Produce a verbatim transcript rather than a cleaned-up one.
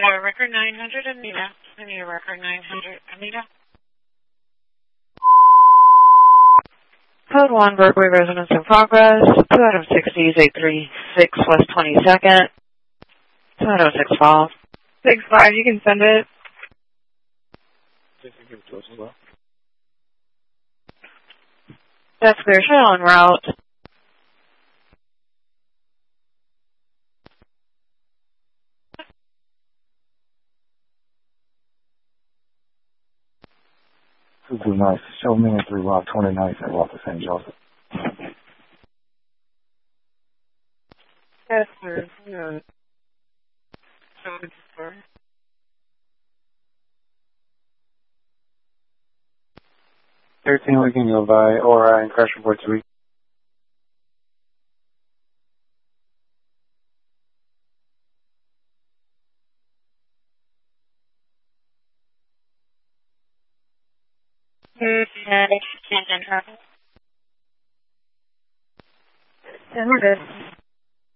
Uh, record nine hundred, Anita. I need a record nine hundred, Anita. Code one, Berkeley residence in progress. two out of sixties, eight three six West twenty-second. two out of six five. six five, you can send it. That's clear. Show en route. Super nice. Show me in through Rock twenty-ninth at Walker Saint Joseph. Yes, sir. Yeah. So, thirteen we can go by Ora and crash report three. And we're good.